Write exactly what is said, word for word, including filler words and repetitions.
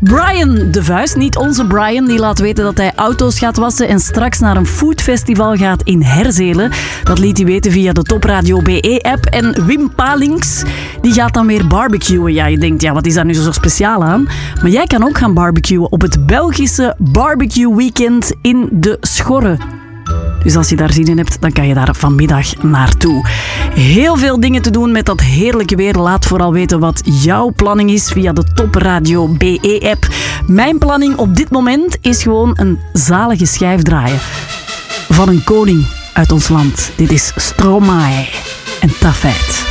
Brian de Vuist, niet onze Brian, die laat weten dat hij auto's gaat wassen en straks naar een foodfestival gaat in Herzelen. Dat liet hij weten via de Top Radio B E-app. En Wim Palings, die gaat dan weer barbecuen. Ja, je denkt, ja, wat is daar nu zo speciaal aan? Maar jij kan ook gaan barbecuen op het Belgische Barbecue Weekend in de Schorre. Dus als je daar zin in hebt, dan kan je daar vanmiddag naartoe. Heel veel dingen te doen met dat heerlijke weer. Laat vooral weten wat jouw planning is via de Top Radio B E-app. Mijn planning op dit moment is gewoon een zalige schijf draaien. Van een koning uit ons land. Dit is Stromae en Tafet.